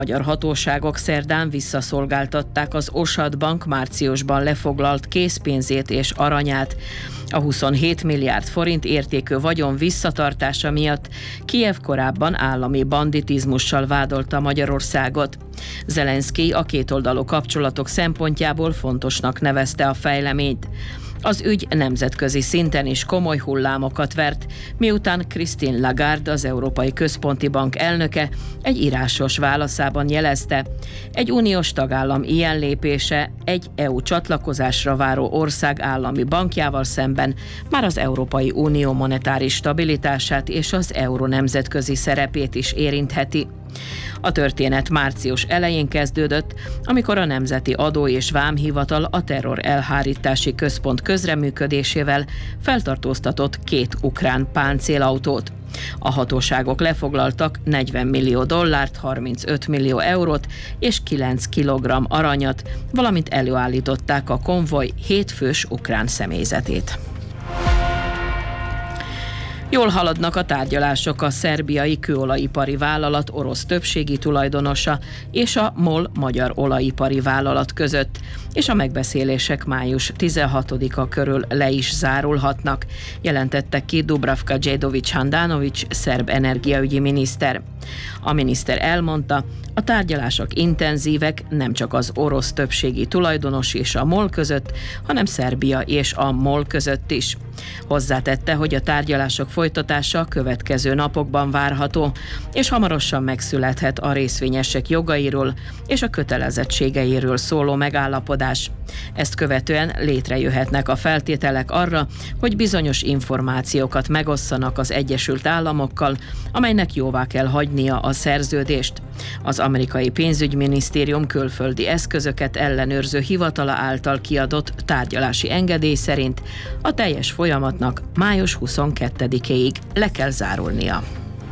Magyar hatóságok szerdán visszaszolgáltatták az Osad Bank márciusban lefoglalt készpénzét és aranyát. A 27 milliárd forint értékű vagyon visszatartása miatt Kijev korábban állami banditizmussal vádolta Magyarországot. Zelenszkij a kétoldalú kapcsolatok szempontjából fontosnak nevezte a fejleményt. Az ügy nemzetközi szinten is komoly hullámokat vert, miután Christine Lagarde, az Európai Központi Bank elnöke egy írásos válaszában jelezte, egy uniós tagállam ilyen lépése egy EU csatlakozásra váró ország állami bankjával szemben már az Európai Unió monetáris stabilitását és az euró nemzetközi szerepét is érintheti. A történet március elején kezdődött, amikor a Nemzeti Adó- és Vámhivatal a terror elhárítási központ közreműködésével feltartóztatott 2 ukrán páncélautót. A hatóságok lefoglaltak $40 millió, 35 millió eurót és 9 kilogramm aranyat, valamint előállították a konvoj 7 fős ukrán személyzetét. Jól haladnak a tárgyalások a szerbiai kőolajipari vállalat orosz többségi tulajdonosa és a MOL magyar olajipari vállalat között, és a megbeszélések május 16-a körül le is zárulhatnak, jelentette ki Dubravka Đedović-Handanović szerb energiaügyi miniszter. A miniszter elmondta, a tárgyalások intenzívek nem csak az orosz többségi tulajdonos és a MOL között, hanem Szerbia és a MOL között is. Hozzátette, hogy a tárgyalások folytatása a következő napokban várható, és hamarosan megszülethet a részvényesek jogairól és a kötelezettségeiről szóló megállapodás. Ezt követően létrejöhetnek a feltételek arra, hogy bizonyos információkat megosszanak az Egyesült Államokkal, amelynek jóvá kell hagynia a szerződést. Az amerikai pénzügyminisztérium külföldi eszközöket ellenőrző hivatala által kiadott tárgyalási engedély szerint a teljes folyamatnak május 22-ig le kell zárulnia.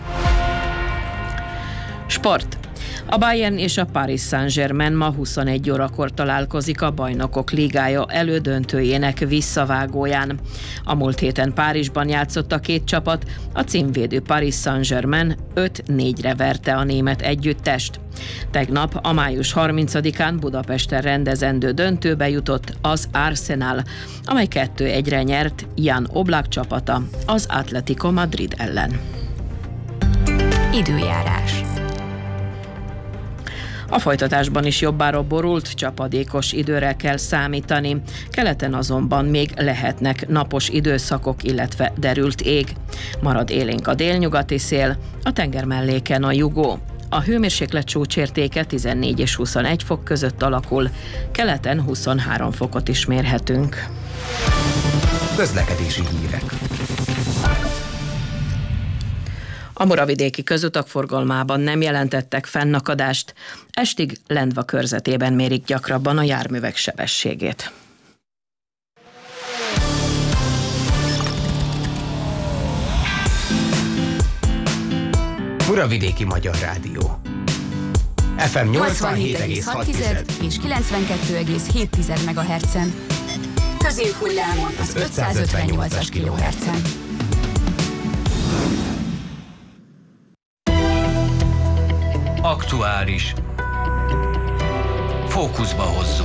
Sport. A Bayern és a Paris Saint-Germain ma 21 órakor találkozik a Bajnokok Ligája elődöntőjének visszavágóján. A múlt héten Párizsban játszott a két csapat, a címvédő Paris Saint-Germain 5-4-re verte a német együttest. Tegnap a május 30-án Budapesten rendezendő döntőbe jutott az Arsenal, amely 2-1-re nyert Jan Oblak csapata az Atletico Madrid ellen. Időjárás. A folytatásban is jobbára borult, csapadékos időre kell számítani. Keleten azonban még lehetnek napos időszakok, illetve derült ég. Marad élénk a délnyugati szél, a tengermelléken a jugó. A hőmérséklet csúcsértéke 14 és 21 fok között alakul, keleten 23 fokot is mérhetünk. Közlekedési hírek. A muravidéki közutak forgalmában nem jelentettek fennakadást, estig Lendva körzetében mérik gyakrabban a járművek sebességét. Muravidéki Magyar Rádió. FM 87,6 és 92,7 MHz-en. Középhullámon az 558-as kHz-en. Aktuális. Fókuszba hozzuk.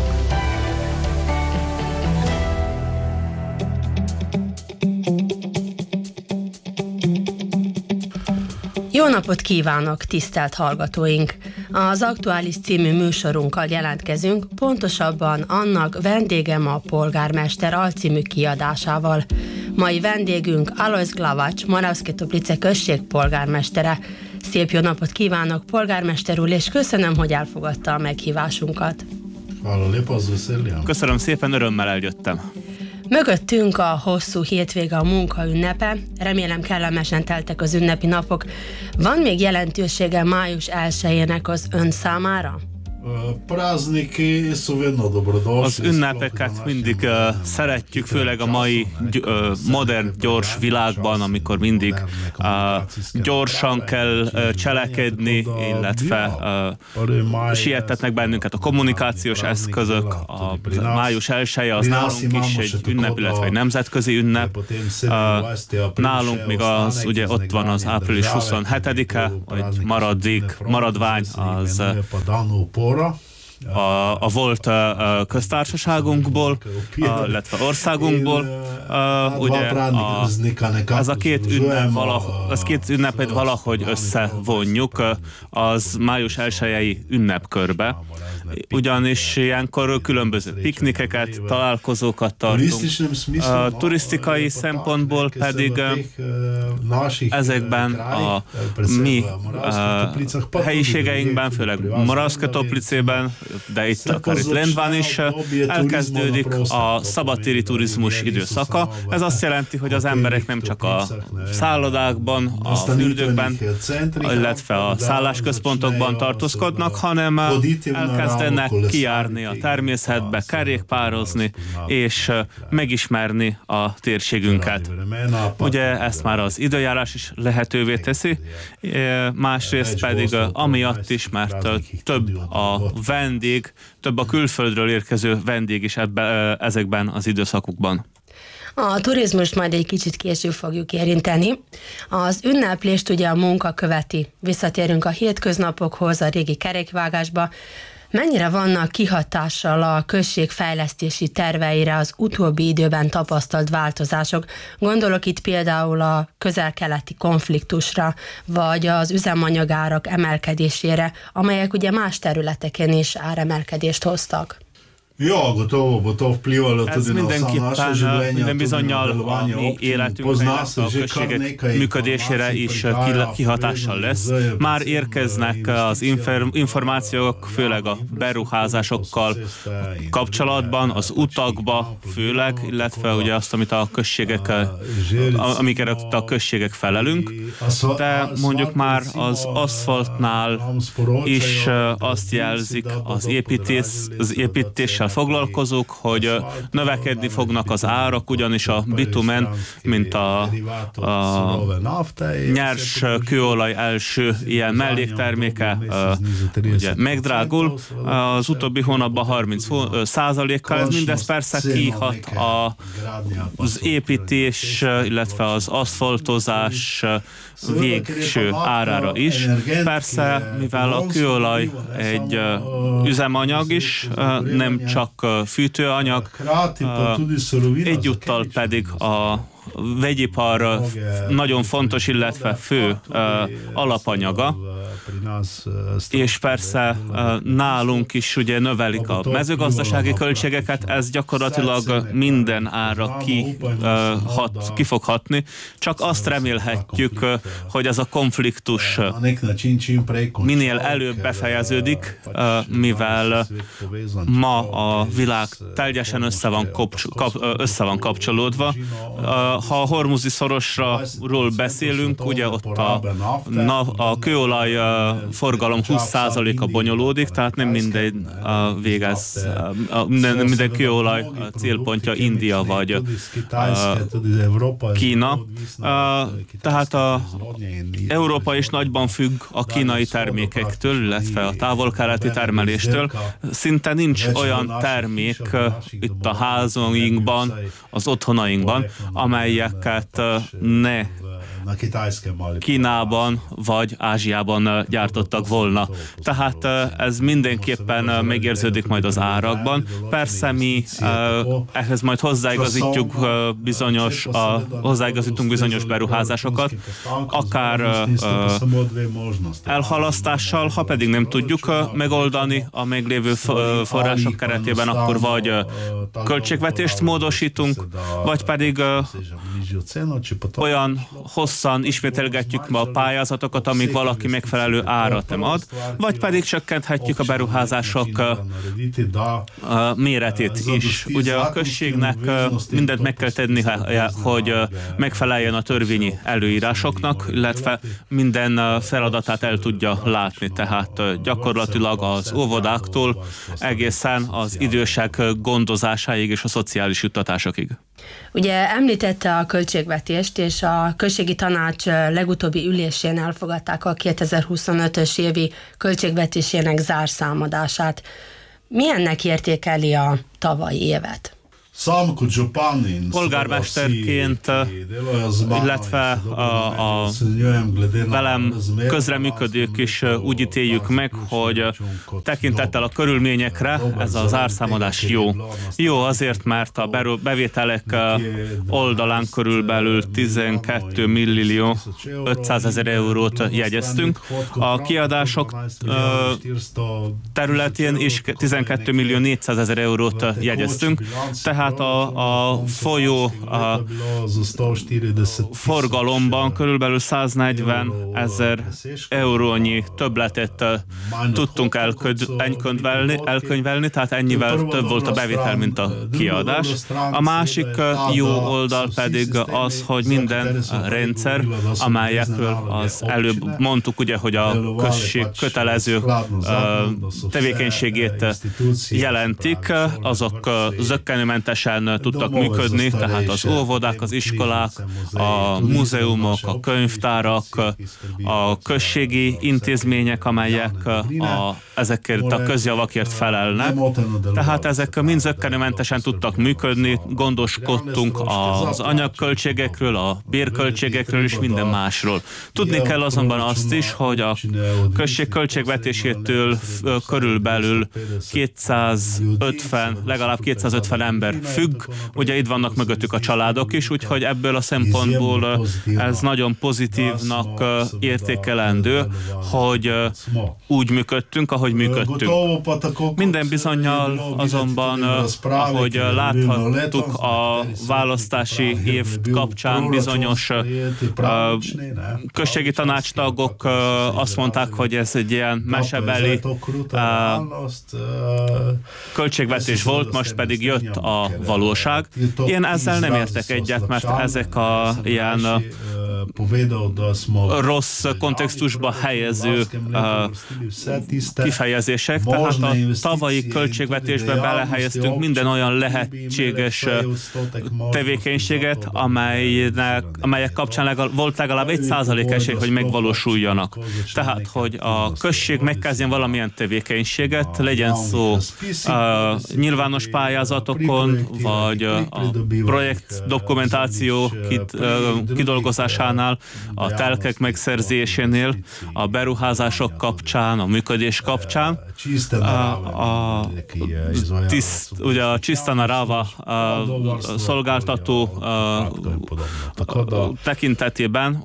Jó napot kívánok, tisztelt hallgatóink! Az Aktuális című műsorunkkal jelentkezünk, pontosabban annak vendégem a polgármester alcímű kiadásával. Mai vendégünk Alojz Glavacs, Moravské Toplice község polgármestere. Szép jó napot kívánok, polgármester úr, és köszönöm, hogy elfogadta a meghívásunkat. Köszönöm szépen, örömmel eljöttem. Mögöttünk a hosszú hétvége, a munka ünnepe. Remélem kellemesen teltek az ünnepi napok. Van még jelentősége május 1-jének az ön számára? Az ünnepeket mindig szeretjük, főleg a mai modern, gyors világban, amikor mindig gyorsan kell cselekedni, illetve sietetnek bennünket a kommunikációs eszközök. A május 1-je az nálunk is egy ünnep, illetve egy nemzetközi ünnep. Nálunk még az, ugye ott van az április 27-e, vagy maradvány az a volt köztársaságunkból, illetve országunkból. Ugye ez a két ünnepet valahogy összevonjuk az május 1-i ünnepkörbe. Ugyanis ilyenkor különböző piknikeket, találkozókat tartunk. Turisztikai szempontból pedig ezekben a mi helyiségeinkben, főleg Moravské Toplicében, de akár itt Lendván is elkezdődik a szabadtéri turizmus időszaka. Ez azt jelenti, hogy az emberek nem csak a szállodákban, a fürdőkben, illetve a szállásközpontokban tartózkodnak, hanem elkezdenek kijárni a természetbe, kerékpározni és megismerni a térségünket. Ugye ezt már az időjárás is lehetővé teszi, másrészt pedig amiatt is, mert több a külföldről érkező vendég is ezekben az időszakokban. A turizmust majd egy kicsit később fogjuk érinteni. Az ünneplést ugye a munka követi. Visszatérünk a hétköznapokhoz, a régi kerékvágásba. Mennyire vannak kihatással a község fejlesztési terveire az utóbbi időben tapasztalt változások? Gondolok itt például a közel-keleti konfliktusra, vagy az üzemanyagárak emelkedésére, amelyek ugye más területeken is áremelkedést hoztak. Ez mindenképpen minden bizonnyal a mi életünkre, a községek működésére is kihatással lesz. Már érkeznek az információk, főleg a beruházásokkal kapcsolatban, az utakba főleg, illetve ugye azt, amit amiket a községek felelünk. De mondjuk már az aszfaltnál is azt jelzik az építéssel foglalkozók, hogy növekedni fognak az árak, ugyanis a bitumen, mint a nyers kőolaj első ilyen mellékterméke ugye megdrágul. Az utóbbi hónapban 30%-kal. Ez mindez persze kihat az építés, illetve az aszfaltozás végső árára is. Persze, mivel a kőolaj egy üzemanyag is, nem csak fűtőanyag, egyúttal pedig a vegyipar nagyon fontos, illetve fő alapanyaga, és persze nálunk is ugye növelik a mezőgazdasági költségeket, ez gyakorlatilag minden ára ki fog hatni, csak azt remélhetjük, hogy ez a konfliktus minél előbb befejeződik, mivel ma a világ teljesen össze van kapcsolódva. Ha a Hormuzi szorosról beszélünk, ugye ott a kőolaj forgalom 20%-a bonyolódik, tehát nem minden minden kőolaj célpontja India vagy Kína. Tehát Európa is nagyban függ a kínai termékektől, illetve a távol-keleti termeléstől. Szinte nincs olyan termék itt a házainkban, az otthonainkban, amelyeket ne Kínában vagy Ázsiában gyártottak volna. Tehát ez mindenképpen megérződik majd az árakban. Persze mi ehhez majd hozzáigazítunk bizonyos beruházásokat, akár elhalasztással, ha pedig nem tudjuk megoldani a meglévő források keretében, akkor vagy költségvetést módosítunk, vagy pedig olyan hosszan ismételgetjük ma a pályázatokat, amíg valaki megfelelő árat nem ad, vagy pedig csökkenthetjük a beruházások méretét is. Ugye a községnek mindent meg kell tennie, hogy megfeleljen a törvényi előírásoknak, illetve minden feladatát el tudja látni. Tehát gyakorlatilag az óvodáktól egészen az idősek gondozásáig és a szociális juttatásokig. Ugye említette a költségvetést, és a községi tanács legutóbbi ülésén elfogadták a 2025-ös évi költségvetésének zárszámadását. Milyennek értékeli a tavalyi évet? Polgármesterként, illetve a velem közreműködők is úgy ítéljük meg, hogy tekintettel a körülményekre ez az árszámadás jó. Jó azért, mert a bevételek oldalán körülbelül 12 millió 500 000 eurót jegyeztünk. A kiadások területén is 12 millió 400 000 eurót jegyeztünk, tehát a folyó forgalomban körülbelül 140 000 eurónyi többletet tudtunk elkönyvelni, tehát ennyivel több volt a bevétel, mint a kiadás. A másik jó oldal pedig az, hogy minden rendszer, amelyekről az előbb mondtuk, ugye, hogy a község kötelező tevékenységét jelentik, azok zökkenőmentesen tudtak működni, tehát az óvodák, az iskolák, a múzeumok, a könyvtárak, a községi intézmények, amelyek ezekért a közjavakért felelnek. Tehát ezek mind zökkenőmentesen tudtak működni, gondoskodtunk az anyagköltségekről, a bérköltségekről és minden másról. Tudni kell azonban azt is, hogy a község költségvetésétől körülbelül legalább 250 ember függ, ugye itt vannak mögöttük a családok is, úgyhogy ebből a szempontból ez nagyon pozitívnak értékelendő, hogy úgy működtünk, ahogy működtünk. Minden bizonnyal azonban, ahogy láthattuk a választási év kapcsán, bizonyos községi tanácstagok azt mondták, hogy ez egy ilyen mesebeli költségvetés volt, most pedig jött a valóság. Én ezzel nem értek egyet, mert ezek a ilyen rossz kontextusba helyező kifejezések, tehát a tavalyi költségvetésbe belehelyeztünk minden olyan lehetséges tevékenységet, amelyek kapcsán volt legalább 1% esély, hogy megvalósuljanak. Tehát, hogy a község megkezdjen valamilyen tevékenységet, legyen szó nyilvános pályázatokon, vagy a projekt dokumentáció kidolgozásánál, a telkek megszerzésénél, a beruházások kapcsán, a működés kapcsán. Ugye a Csisztana Rava szolgáltató tekintetében,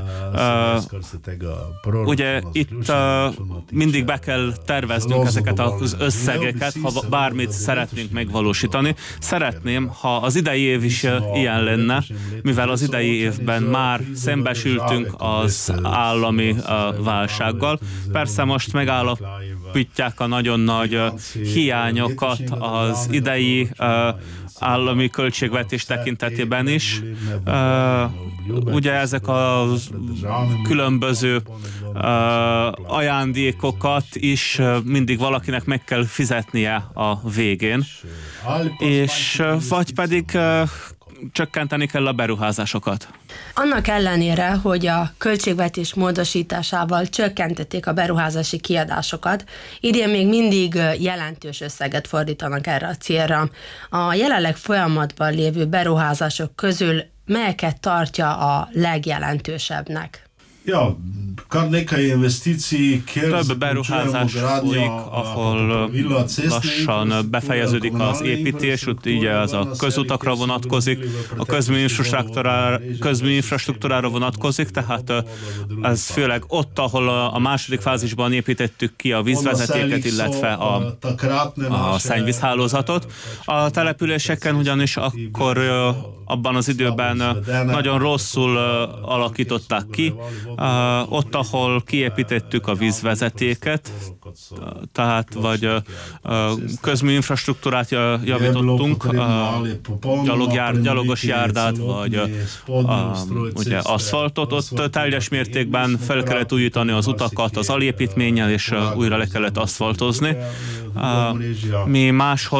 ugye itt mindig be kell terveznünk ezeket az összegeket, ha bármit szeretnénk megvalósítani. Szeretném, ha az idei év is ilyen lenne, mivel az idei évben már szembesültünk az állami válsággal. Persze most megállapítják a nagyon nagy hiányokat az idei állami költségvetés tekintetében is. Ugye ezek a különböző ajándékokat is mindig valakinek meg kell fizetnie a végén, és vagy pedig csökkenteni kell a beruházásokat. Annak ellenére, hogy a költségvetés módosításával csökkentették a beruházási kiadásokat, idén még mindig jelentős összeget fordítanak erre a célra. A jelenleg folyamatban lévő beruházások közül melyeket tartja a legjelentősebbnek? Több beruházás folyik, ahol lassan befejeződik az építés, így az a közutakra vonatkozik, a közműinfrastruktúrára vonatkozik, tehát ez főleg ott, ahol a második fázisban építettük ki a vízvezetéket, illetve a szennyvízhálózatot. A településeken ugyanis akkor abban az időben nagyon rosszul alakították ki. Ott, ahol kiépítettük a vízvezetéket, tehát vagy közműinfrastruktúrát javítottunk, gyalogos járdát, vagy ugye aszfaltot, ott teljes mértékben fel kellett újítani az utakat az alépítménnyel, és újra le kellett aszfaltozni. Mi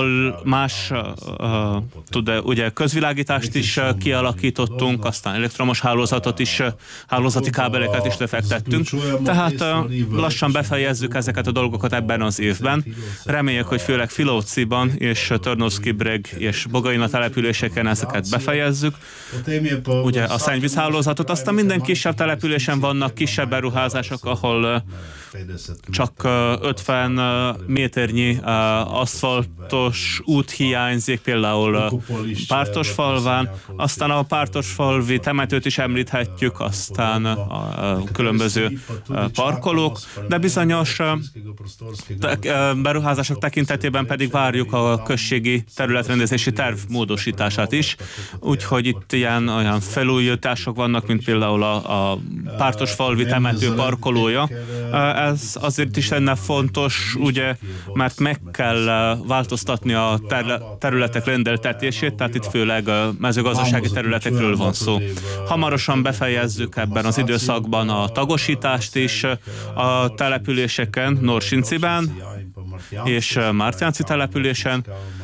ugye közvilágítást is kialakítottunk, aztán elektromos hálózatot is, hálózati kábeleket is lefektettünk. Tehát lassan befejezzük ezeket a dolgokat ebben az évben. Reméljük, hogy főleg Filóciban és Tornovszki-Breg és Bogaina településeken ezeket befejezzük. Ugye a szennyvízhálózatot, aztán minden kisebb településen vannak kisebb beruházások, ahol csak 50 méternyi aszfaltos út hiányzik, például Pártosfalván, aztán a Pártosfalvi temetőt is említhetjük, aztán a különböző parkolók, de bizonyos beruházások tekintetében pedig várjuk a községi területrendezési terv módosítását is, úgyhogy itt olyan felújítások vannak, mint például a Pártosfalvi temető parkolója. Ez azért is lenne fontos, ugye, mert meg kell változtatni a területek rendeltetését, tehát itt főleg mezőgazdasági területekről van szó. Hamarosan befejezzük ebben az időszakban a tagosítást is a településeken, Norsinciben és Mártyánci településen.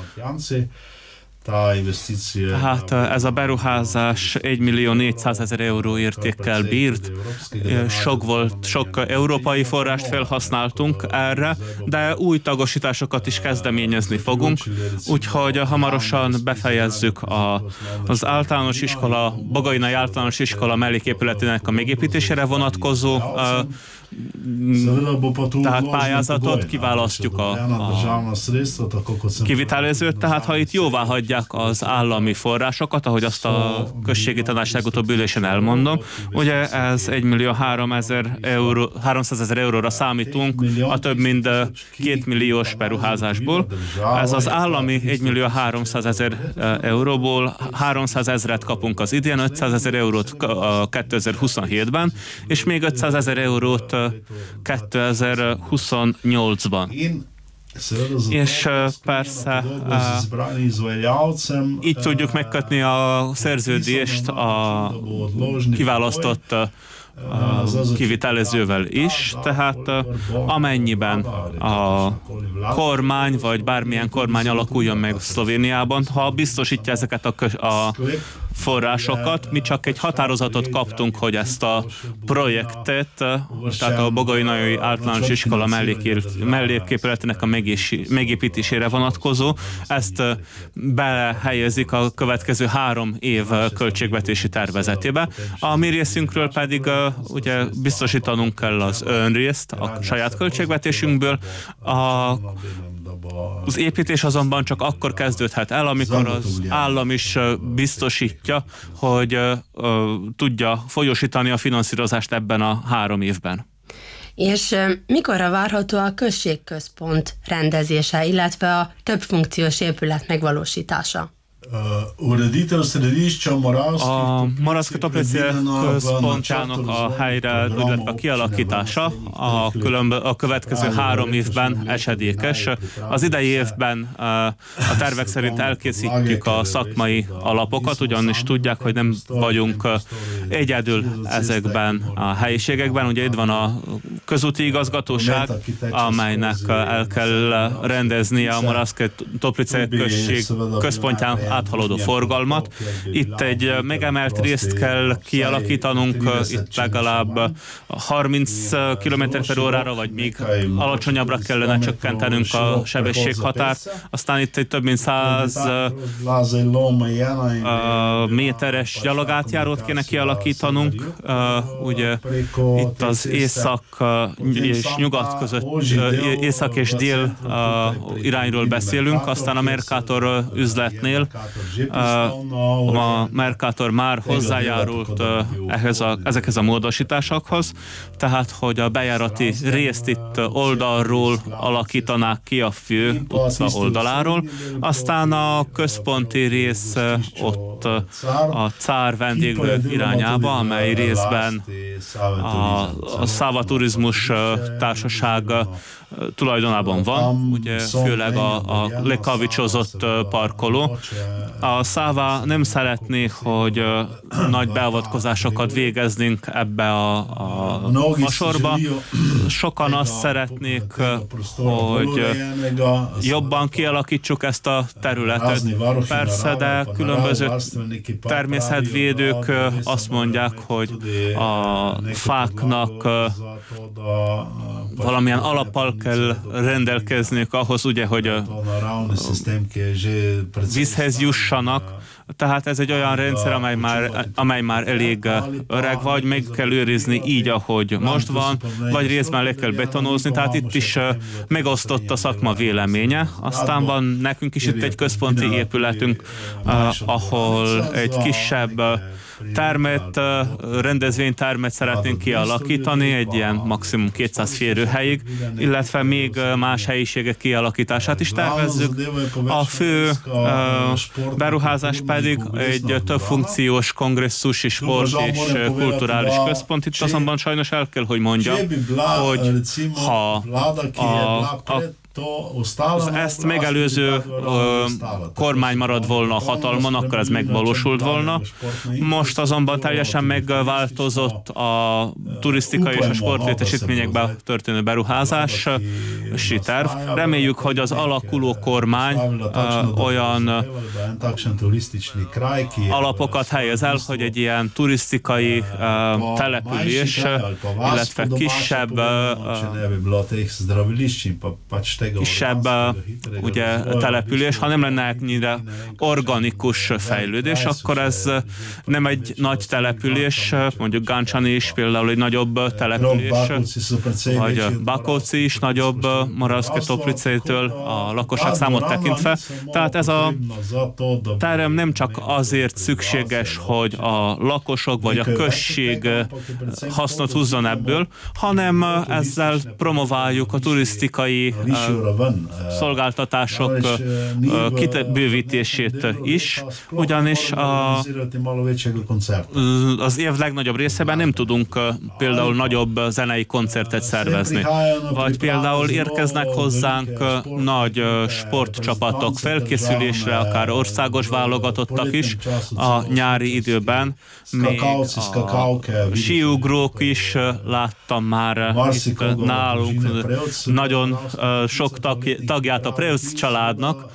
Tehát ez a beruházás 1.400.000 euró értékkel bírt. Sok európai forrást felhasználtunk erre, de új tagosításokat is kezdeményezni fogunk, úgyhogy hamarosan befejezzük az általános iskola, Bogainai általános iskola melléképületének a megépítésére vonatkozó tehát pályázatot, kiválasztjuk a kivitelezőt, tehát ha itt jóvá hagyják az állami forrásokat, ahogy azt a községi tanács legutóbbi ülésen elmondom, ugye ez 1.300.000 euróra számítunk a több mint 2 milliós beruházásból. Ez az állami 1.300.000 euróból 300.000-et kapunk az idén, 500.000 eurót 2027-ben, és még 500.000 eurót 2028-ban. És persze így tudjuk megkötni a szerződést a kiválasztott kivitelezővel is, tehát amennyiben a kormány vagy bármilyen kormány alakuljon meg Szlovéniában, ha biztosítja ezeket a forrásokat, mi csak egy határozatot kaptunk, hogy ezt a projektet, tehát a Bogainai általános iskola melléképületének a megépítésére vonatkozó, ezt belehelyezik a következő 3 év költségvetési tervezetébe. A mi részünkről pedig ugye biztosítanunk kell az önrészt a saját költségvetésünkből. Az építés azonban csak akkor kezdődhet el, amikor az állam is biztosítja, hogy tudja folyósítani a finanszírozást ebben a 3 évben. És mikorra várható a községközpont rendezése, illetve a többfunkciós épület megvalósítása? A Moravské Toplice központjának a helyre, illetve a kialakítása a következő 3 évben esedékes. Az idei évben a tervek szerint elkészítjük a szakmai alapokat, ugyanis tudják, hogy nem vagyunk egyedül ezekben a helyiségekben. Ugye itt van a közúti igazgatóság, amelynek el kell rendeznie a Moravské Toplice község központján áthaladó forgalmat. Itt egy megemelt részt kell kialakítanunk, itt legalább 30 km/órára, vagy még alacsonyabbra kellene csökkentenünk a sebességhatárt. Aztán itt egy több mint 100 méteres gyalogátjárót kéne kialakítani, kialakítanunk. Ugye itt az észak és nyugat között, észak és dél irányról beszélünk, aztán a Mercator üzletnél a Mercator már hozzájárult ezekhez a módosításokhoz, tehát hogy a bejárati részt itt oldalról alakítanák ki a fő utca oldaláról, aztán a központi rész ott a Cár vendéglő irányába, amely részben a Száva Turizmus Társaság tulajdonában van, ugye főleg a lekavicsozott parkoló. A Száva nem szeretné, hogy nagy beavatkozásokat végeznénk ebbe a fasorba. Sokan azt szeretnék, hogy jobban kialakítsuk ezt a területet. Persze, de különböző természetvédők azt mondják, hogy a fáknak valamilyen alappal kell rendelkezniük ahhoz, ugye, hogy vízhez jussanak. Tehát ez egy olyan rendszer, amely már elég öreg, vagy meg kell őrizni így, ahogy most van, vagy részben le kell betonozni, tehát itt is megosztott a szakma véleménye. Aztán van nekünk is itt egy központi épületünk, ahol egy kisebb rendezvénytermet szeretnénk kialakítani, egy ilyen maximum 200 férőhelyig, illetve még más helyiségek kialakítását is tervezzük. A fő beruházás pedig egy többfunkciós kongresszus és sport és kulturális központ. Itt azonban sajnos el kell, hogy mondjam, hogy ha az ezt megelőző kormány marad volna a hatalmon, akkor ez megvalósult volna. Most azonban teljesen megváltozott a turisztikai és a sportlétesítményekbe történő beruházási terv. Reméljük, hogy az alakuló kormány olyan alapokat helyez el, hogy egy ilyen turisztikai település, illetve kisebb ugye, település, ha nem lenne ennyire organikus fejlődés, akkor ez nem egy nagy település, mondjuk Gancsani is például egy nagyobb település, vagy Bakóci is nagyobb Moravské Toplicétől a lakosság számot tekintve. Tehát ez a terem nem csak azért szükséges, hogy a lakosok vagy a község hasznot húzzon ebből, hanem ezzel promováljuk a turisztikai szolgáltatások kibővítését is, ugyanis az év legnagyobb részében nem tudunk például nagyobb zenei koncertet szervezni. Vagy például érkeznek hozzánk nagy sportcsapatok felkészülésre, akár országos válogatottak is a nyári időben. Még a síugrók is láttam már itt nálunk, nagyon sok tagját a Preusz családnak,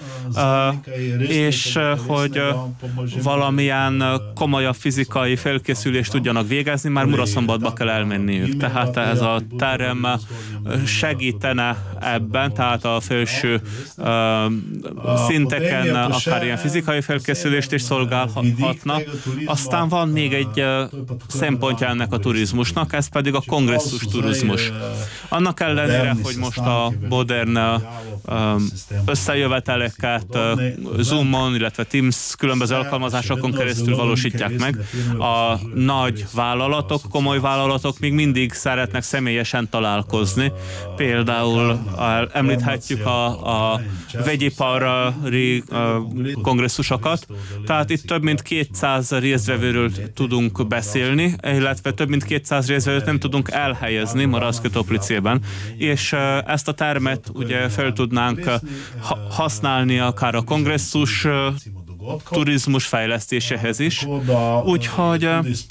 és hogy valamilyen komolyabb fizikai felkészülést tudjanak végezni, már Muraszombatba kell elmenniük. Tehát ez a terem segítene ebben, tehát a felső szinteken akár ilyen fizikai felkészülést is szolgálhatnak. Aztán van még egy szempontja ennek a turizmusnak, ez pedig a kongresszus turizmus. Annak ellenére, hogy most a modern összejöveteleket Zoomon, illetve Teams különböző alkalmazásokon keresztül valósítják meg. A nagy vállalatok, komoly vállalatok még mindig szeretnek személyesen találkozni. Például említhetjük a vegyipari kongresszusokat, tehát itt több mint 200 résztvevőről tudunk beszélni, illetve több mint 200 résztvevőt nem tudunk elhelyezni Moravské Toplicében, és ezt a termet ugye fel tudnánk használni akár a kongresszus turizmus fejlesztéséhez is. Úgyhogy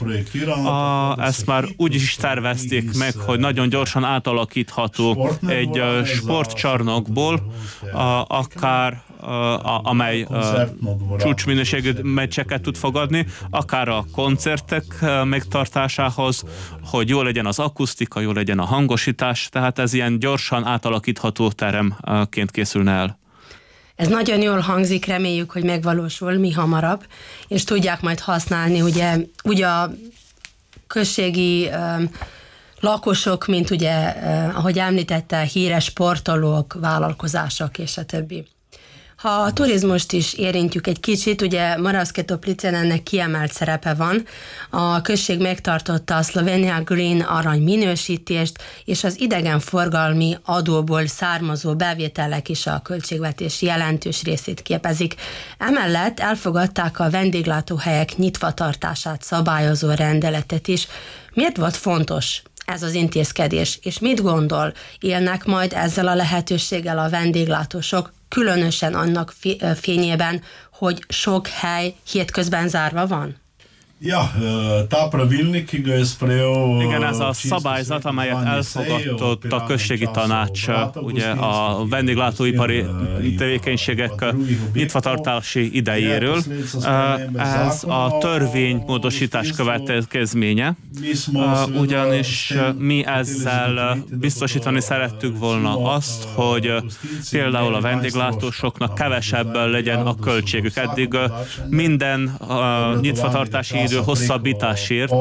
ezt már úgy is tervezték meg, hogy nagyon gyorsan átalakítható egy sportcsarnokból, akár amely csúcsminőségű meccseket tud fogadni, akár a koncertek megtartásához, hogy jó legyen az akusztika, jó legyen a hangosítás, tehát ez ilyen gyorsan átalakítható teremként készülne el. Ez nagyon jól hangzik, reméljük, hogy megvalósul mi hamarabb, és tudják majd használni ugye a községi lakosok, mint ugye, ahogy említette, híres sportolók, vállalkozások és a többi. Ha a turizmust is érintjük egy kicsit, ugye Moravské Toplicen ennek kiemelt szerepe van. A község megtartotta a Slovenia Green arany minősítést, és az idegenforgalmi adóból származó bevételek is a költségvetés jelentős részét képezik. Emellett elfogadták a vendéglátóhelyek nyitvatartását szabályozó rendeletet is. Miért volt fontos ez az intézkedés, és mit gondol, élnek majd ezzel a lehetőséggel a vendéglátósok, különösen annak fényében, hogy sok hely hétközben zárva van? Ja, ta pravilnik, ki ga je sprejel. Igen, ez a szabályzat, amelyet elfogadott a községi tanács, ugye a vendéglátóipari tevékenységek nyitvatartási idejéről. Ez a törvénymódosítás következménye, ugyanis mi ezzel biztosítani szerettük volna azt, hogy például a vendéglátósoknak kevesebb legyen a költségük. Eddig minden nyitvatartási idő hosszabbításért,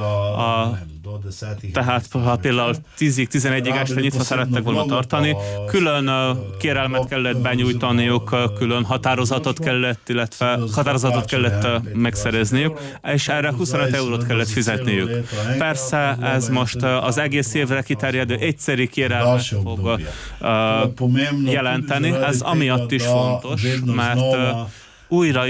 tehát ha például 10-11-ig este nyitva szerettek volna tartani, külön kérelmet kellett benyújtaniuk, külön határozatot kellett megszerezniük, és erre 25 eurót kellett fizetniük. Persze ez most az egész évre kiterjedő egyszeri kérelmet fog jelenteni, ez amiatt is fontos, mert újra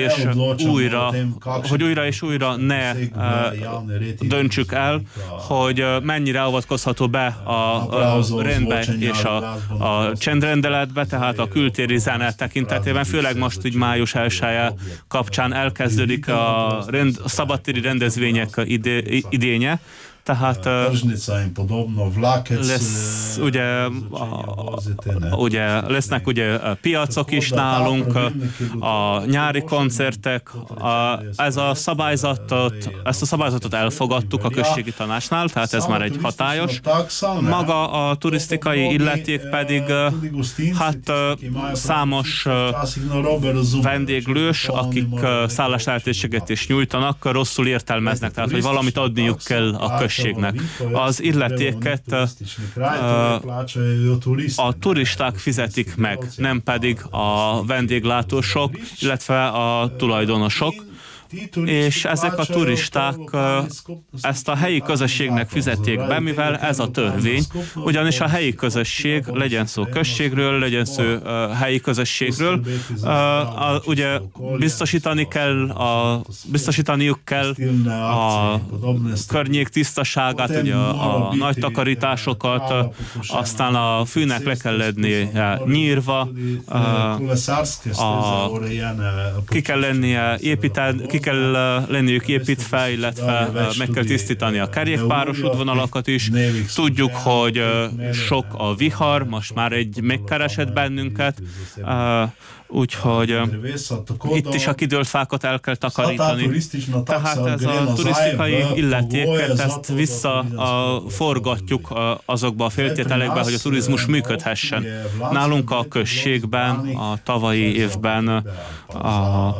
és újra ne döntsük el, hogy mennyire avatkozható be a rendbe és a csendrendeletbe, tehát a kültéri zene tekintetében, főleg most így május 1-e kapcsán elkezdődik a szabadtéri rendezvények idénye, tehát lesz, lesznek ugye piacok is nálunk, a nyári koncertek, ezt a szabályzatot elfogadtuk a községi tanácsnál, tehát ez már egy hatályos. Maga a turisztikai illeték pedig számos vendéglős, akik szálláslehetőséget is nyújtanak, rosszul értelmeznek, tehát hogy valamit adniuk kell a községnek. Az illetéket a turisták fizetik meg, nem pedig a vendéglátósok, illetve a tulajdonosok, és ezek a turisták ezt a helyi közösségnek fizették be, mivel ez a törvény, ugyanis a helyi közösség, legyen szó községről, legyen szó helyi közösségről, ugye biztosítaniuk kell a környék tisztaságát, ugye a nagy takarításokat, aztán a fűnek le kell lennie nyírva, ki kell lenniük építve, illetve meg kell tisztítani a kerékpáros útvonalakat is. Tudjuk, hogy sok a vihar, most már egy megkeresett bennünket, úgyhogy itt is a kidőlt fákat el kell takarítani. Tehát ez a turisztikai illetéket, ezt visszaforgatjuk azokba a feltételekbe, hogy a turizmus működhessen. Nálunk a községben, a tavalyi évben a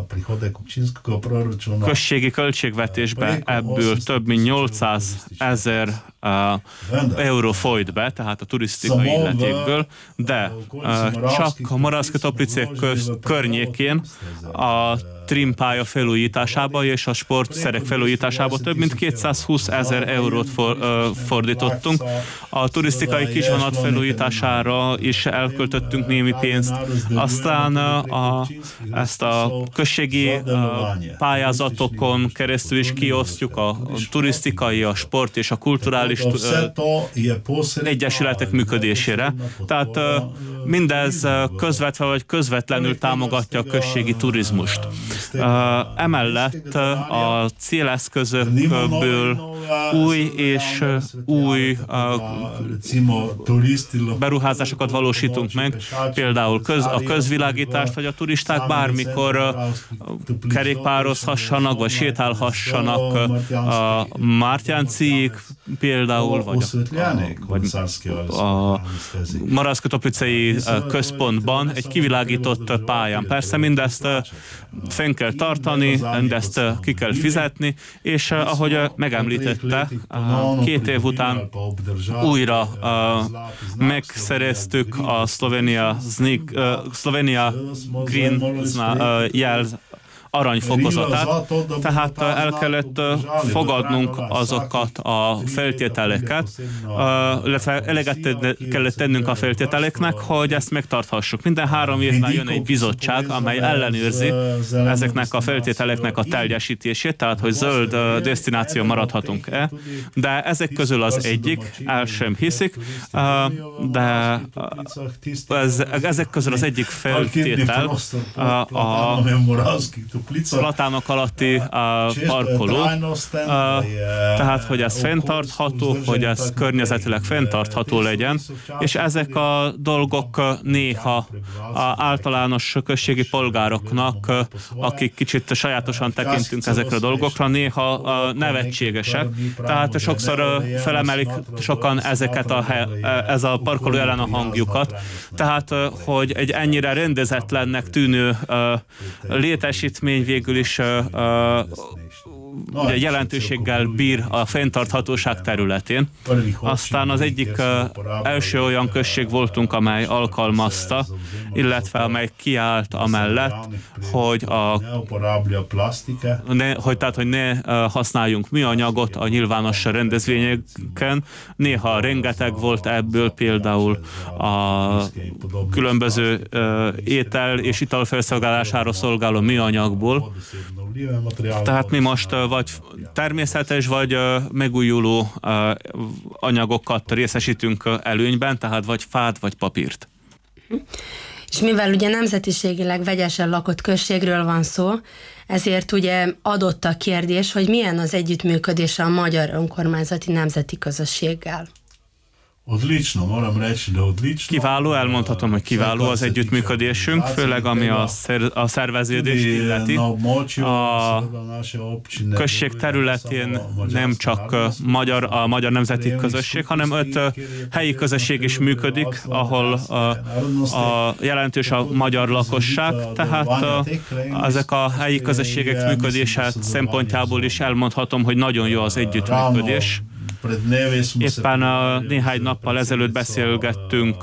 községi költségvetésbe ebből több mint 800 000 euró folyt be, tehát a turisztikai illetékből, de csak a Moravské Toplice környékén a trimpálya felújításába és a sportszerek felújításába több mint 220 000 eurót fordítottunk. A turisztikai kisvonat felújítására is elköltöttünk némi pénzt. Aztán ezt a községi pályázatokon keresztül is kiosztjuk a turisztikai, a sport és a kulturális egyesületek működésére. Tehát mindez közvetve vagy közvetlenül támogatja a községi turizmust. Emellett a céleszközökből új és új beruházásokat valósítunk meg, például a közvilágítást, hogy a turisták bármikor kerékpározhassanak, vagy sétálhassanak a Mártyáncig például, vagy a Moravské Toplicei központban egy kivilágított pályán. Persze mindezt fenn kell tartani, ezt ki kell fizetni, és ahogy megemlítette, 2 év után újra megszereztük a Slovenia Green jel aranyfokozatát, tehát el kellett fogadnunk azokat a feltételeket, illetve eleget kellett tennünk a feltételeknek, hogy ezt megtarthassuk. Minden 3 évben jön egy bizottság, amely ellenőrzi ezeknek a feltételeknek a teljesítését, tehát hogy zöld desztináció maradhatunk-e, de ezek közül az egyik, el sem hiszik, de ezek közül az egyik feltétel a platánok alatti parkoló, tehát hogy ez fenntartható, hogy ez környezetileg fenntartható legyen, és ezek a dolgok néha általános községi polgároknak, akik kicsit sajátosan tekintünk ezekre a dolgokra, néha nevetségesek, tehát sokszor felemelik sokan ez a parkoló ellen a hangjukat, tehát hogy egy ennyire rendezetlennek tűnő létesítmény végül is ugye jelentőséggel bír a fenntarthatóság területén. Aztán az egyik első olyan község voltunk, amely alkalmazta, illetve amely kiállt amellett, hogy ne használjunk műanyagot a nyilvános rendezvényeken. Néha rengeteg volt ebből, például a különböző étel és ital felszolgálására szolgáló műanyagból. Tehát mi most vagy természetes, vagy megújuló anyagokat részesítünk előnyben, tehát vagy fát, vagy papírt. És mivel ugye nemzetiségileg vegyesen lakott községről van szó, ezért ugye adott a kérdés, hogy milyen az együttműködés a magyar önkormányzati nemzeti közösséggel. Kiváló, elmondhatom, hogy kiváló az együttműködésünk, főleg ami a szerveződést illeti. A község területén nem csak a magyar nemzeti közösség, hanem 5 helyi közösség is működik, ahol a jelentős a magyar lakosság, tehát ezek a helyi közösségek működése szempontjából is elmondhatom, hogy nagyon jó az együttműködés. Éppen néhány nappal ezelőtt beszélgettünk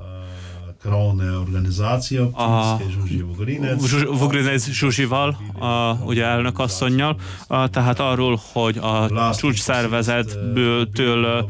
a Vugrinez Zsuzsival, ugye elnökasszonnyal, tehát arról, hogy a csúcsszervezetből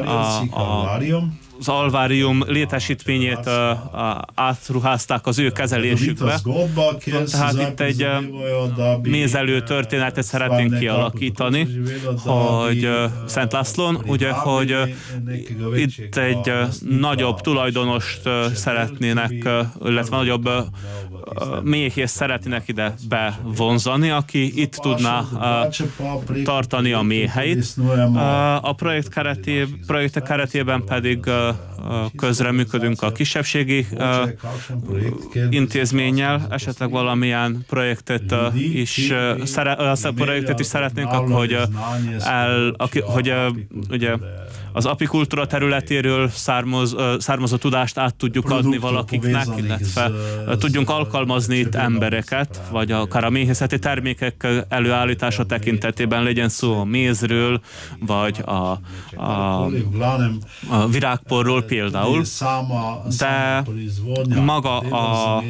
az alvárium létesítményét átruházták az ő kezelésükbe. Tehát itt egy mézelő történetet szeretnénk kialakítani, hogy Szent Lászlón, ugye, hogy itt egy nagyobb tulajdonost szeretnének, illetve nagyobb méhész szeretnének ide bevonzani, aki itt tudná tartani a méheit. A projektek keretében pedig közreműködünk a kisebbségi intézményel, esetleg valamilyen projektet is szeretnénk, hogy ugye az apikultúra területéről származó tudást át tudjuk adni valakiknek, illetve tudjunk alkalmazni itt embereket, vagy akár a méhészeti termékek előállítása tekintetében, legyen szó a mézről, vagy a virágporról például, de maga a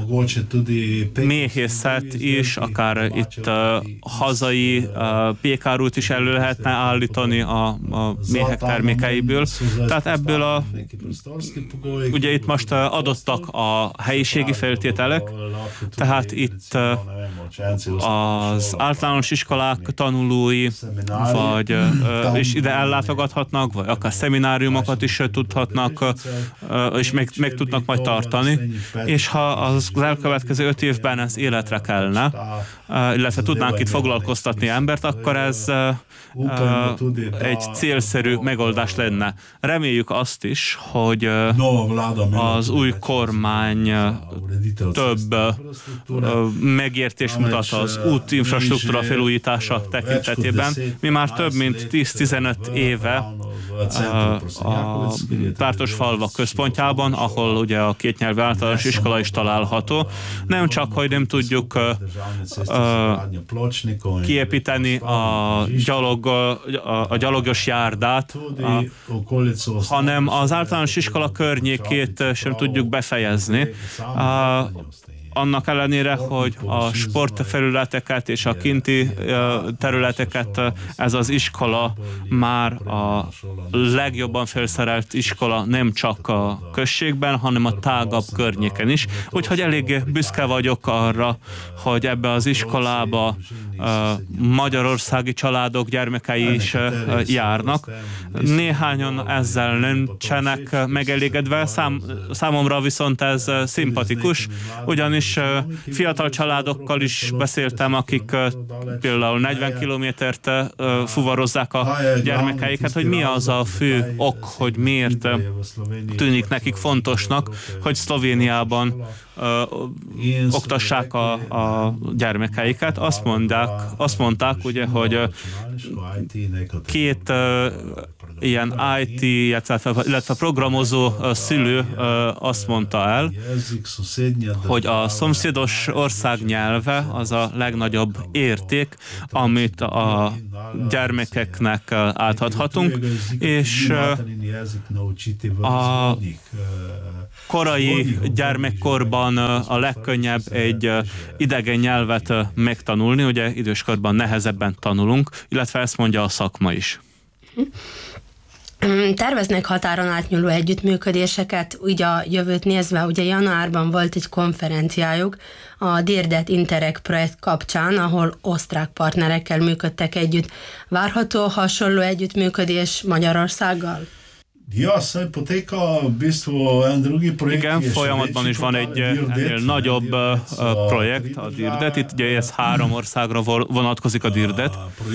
méhészet is, akár itt hazai pékárút is elő lehetne állítani a méhek termékeiből. Tehát ebből ugye itt most adottak a helyiségi feltételek, tehát itt az általános iskolák tanulói, vagy és ide ellátogathatnak, vagy akár szemináriumokat is tudhatnak, és meg tudnak majd tartani, és ha az elkövetkező 5 évben ez életre kelne, illetve tudnánk itt foglalkoztatni embert, akkor ez egy célszerű megoldás lenne. Reméljük azt is, hogy az új kormány több megértést mutat az útinfrastruktúra felújítása tekintetében. Mi már több mint 10-15 éve a Vártosfalva központjában, ahol ugye a kétnyelvű általános iskola is található. Nem csak, hogy nem tudjuk kiépíteni a gyalogos járdát, hanem az általános iskola környékét sem tudjuk befejezni. Annak ellenére, hogy a sportfelületeket és a kinti területeket ez az iskola már a legjobban felszerelt iskola nem csak a községben, hanem a tágabb környéken is. Úgyhogy elég büszke vagyok arra, hogy ebbe az iskolába magyarországi családok gyermekei is járnak. Néhányan ezzel nincsenek megelégedve, számomra viszont ez szimpatikus, ugyanis fiatal családokkal is beszéltem, akik például 40 kilométert fuvarozzák a gyermekeiket, hogy mi az a fő ok, hogy miért tűnik nekik fontosnak, hogy Szlovéniában oktassák a gyermekeiket. Azt mondták ugye, hogy két ilyen IT, illetve programozó szülő azt mondta el, hogy a szomszédos ország nyelve az a legnagyobb érték, amit a gyermekeknek átadhatunk, és a korai gyermekkorban a legkönnyebb egy idegen nyelvet megtanulni, ugye időskorban nehezebben tanulunk, illetve ezt mondja a szakma is. Terveznek határon átnyúló együttműködéseket, ugye a jövőt nézve, ugye januárban volt egy konferenciájuk a Dirdet Interreg projekt kapcsán, ahol osztrák partnerekkel működtek együtt. Várható hasonló együttműködés Magyarországgal? Igen, folyamatban is van egy ennél nagyobb projekt, a Dirdet. Itt ugye ez 3 országra vonatkozik a Dirdet.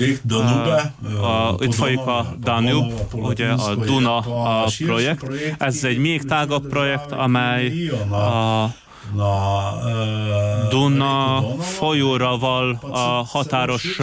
Itt folyik a Danube, ugye a Duna a projekt. Ez egy még tágabb projekt, amely a Duna folyóraval a határos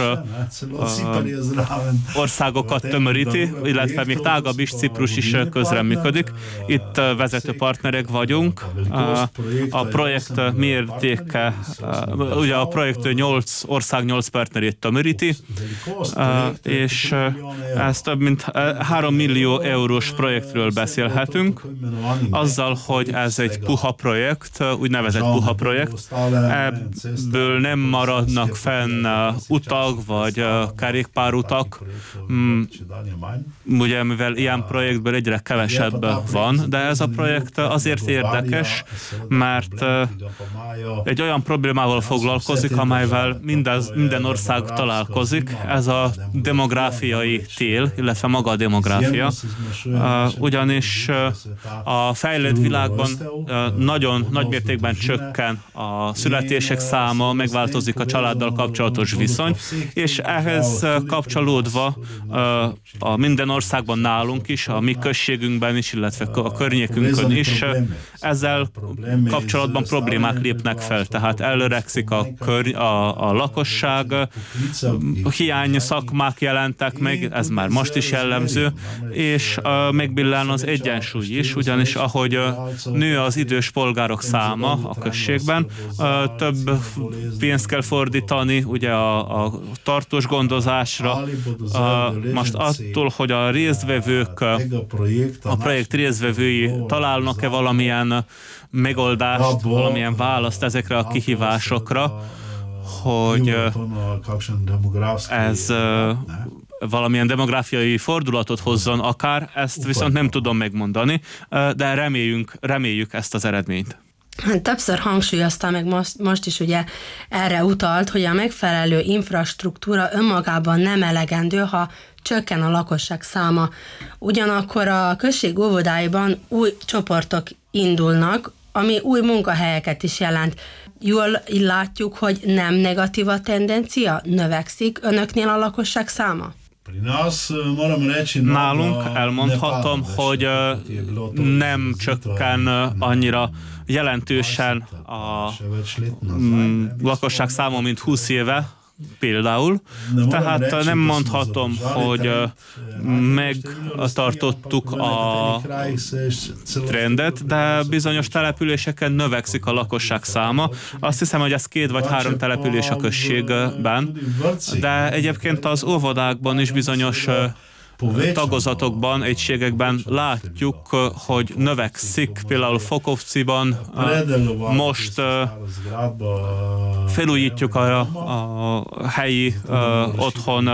országokat tömöríti, illetve még tágabb is, Ciprus is közreműködik. Itt vezető partnerek vagyunk. A projekt mértéke, ugye a projekt 8 ország 8 partnerét tömöríti, és ez több mint 3 millió eurós projektről beszélhetünk, azzal, hogy ez egy puha projekt, úgynevezett puha projekt. Ebből nem maradnak fenn utak vagy kerékpárutak, ugye mivel ilyen projektből egyre kevesebb van, de ez a projekt azért érdekes, mert egy olyan problémával foglalkozik, amelyvel minden ország találkozik, ez a demográfiai tél, illetve maga a demográfia, ugyanis a fejlett világban nagyon nagy mértékben csökken a születések száma, megváltozik a családdal kapcsolatos viszony, és ehhez kapcsolódva a minden országban nálunk is, a mi községünkben is, illetve a környékünkön is, ezzel kapcsolatban problémák lépnek fel, tehát elöregszik a lakosság, hiány szakmák jelentek meg, ez már most is jellemző, és megbillen az egyensúly is, ugyanis ahogy nő az idős polgárok száma a községben, több pénzt kell fordítani ugye a tartós gondozásra. Most attól, hogy a résztvevők, a projekt résztvevői találnak-e valamilyen megoldást, valamilyen választ ezekre a kihívásokra, hogy ez valamilyen demográfiai fordulatot hozzon akár, ezt viszont nem tudom megmondani, de reméljük ezt az eredményt. Többször hangsúlyozta, meg most is ugye erre utalt, hogy a megfelelő infrastruktúra önmagában nem elegendő, ha csökken a lakosság száma. Ugyanakkor a község óvodáiban új csoportok indulnak, ami új munkahelyeket is jelent. Jól látjuk, hogy nem negatív a tendencia? Növekszik önöknél a lakosság száma? Nálunk elmondhatom, hogy nem csökken annyira jelentősen a lakosság száma, mint 20 éve. például. Tehát nem mondhatom, hogy megtartottuk a trendet, de bizonyos településeken növekszik a lakosság száma. Azt hiszem, hogy ez 2 vagy 3 település a községben, de egyébként az óvodákban is bizonyos tagozatokban, egységekben látjuk, hogy növekszik. Például Fokovciban most felújítjuk a helyi otthon